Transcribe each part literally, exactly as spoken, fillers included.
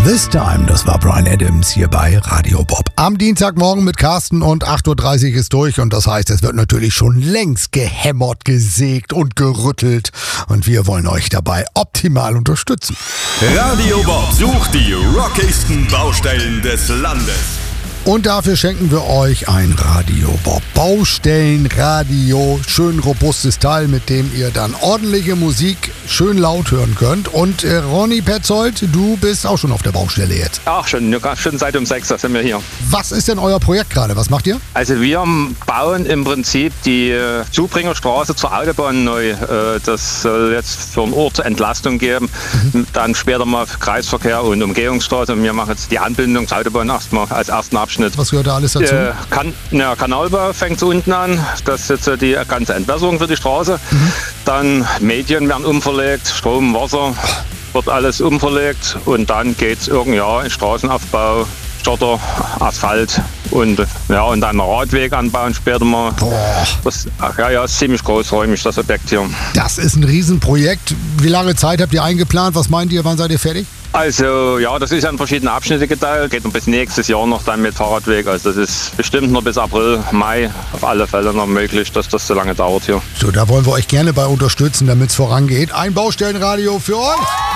This Time, das war Bryan Adams hier bei Radio Bob. Am Dienstagmorgen mit Carsten und acht Uhr dreißig ist durch und das heißt, es wird natürlich schon längst gehämmert, gesägt und gerüttelt und wir wollen euch dabei optimal unterstützen. Radio Bob sucht die rockigsten Baustellen des Landes. Und dafür schenken wir euch ein Radio Bob Baustellenradio, schön robustes Teil, mit dem ihr dann ordentliche Musik schön laut hören könnt. Und äh, Ronny Petzold, du bist auch schon auf der Baustelle jetzt. Ach, schon, schon seit um sechs sind wir hier. Was ist denn euer Projekt gerade? Was macht ihr? Also wir bauen im Prinzip die äh, Zubringerstraße zur Autobahn neu. Äh, das soll jetzt für den Ort Entlastung geben. Mhm. Dann später mal Kreisverkehr und Umgehungsstraße. Und wir machen jetzt die Anbindung zur Autobahn erstmal als ersten Abschnitt. Was gehört da alles dazu? Äh, kan ja, Kanalbau fängt so unten an. Das ist jetzt äh, die ganze Entwässerung für die Straße. Mhm. Dann Medien werden umverlegt, Strom, Wasser wird alles umverlegt. Und dann geht es irgendwann ja, in Straßenaufbau, Schotter, Asphalt und, ja, und dann einen Radweg anbauen später mal. Boah. Das ach, ja, ja, ist ziemlich großräumig, das Objekt hier. Das ist ein Riesenprojekt. Wie lange Zeit habt ihr eingeplant? Was meint ihr, wann seid ihr fertig? Also ja, das ist ja in verschiedene Abschnitte geteilt. Geht noch bis nächstes Jahr noch dann mit Fahrradweg. Also das ist bestimmt noch bis April, Mai auf alle Fälle noch möglich, dass das so lange dauert hier. So, da wollen wir euch gerne bei unterstützen, damit es vorangeht. Ein Baustellenradio für euch.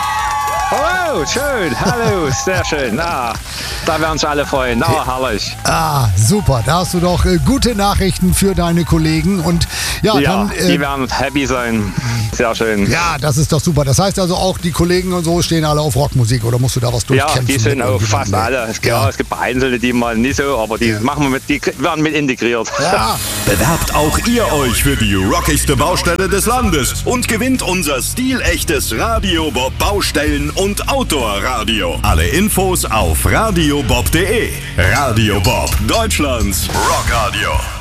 Hallo, schön, hallo, sehr schön. Ah, da werden sich alle freuen. Ah, herrlich. Ah, super. Da hast du doch äh, gute Nachrichten für deine Kollegen. Und ja, ja dann, äh, die werden happy sein. Sehr schön. Ja, das ist doch super. Das heißt also auch, die Kollegen und so stehen alle auf Rockmusik oder musst du da was durchkämpfen? Ja, die sind auch fast nee. alle. Es, ja. ja, es gibt Einzelne, die mal nicht so, aber die ja. machen wir mit, die werden mit integriert. Ja. Bewerbt auch ihr euch für die rockigste Baustelle des Landes und gewinnt unser stilechtes Radio Bob Baustellen- und Outdoor-Radio. Alle Infos auf radiobob punkt de. Radio Bob, Deutschlands Rockradio.